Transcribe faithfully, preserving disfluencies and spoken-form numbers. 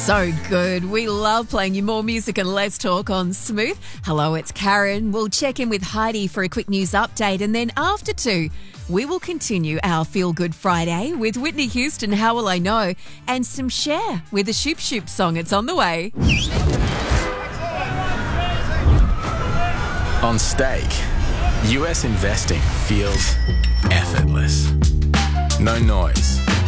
So good. We love playing you more music and less talk on Smooth. Hello, it's Karen. We'll check in with Heidi for a quick news update, and then after two, we will continue our Feel Good Friday with Whitney Houston, How Will I Know, and some Cher with the Shoop Shoop song. It's on the way. On Stake, U S investing feels effortless. No noise,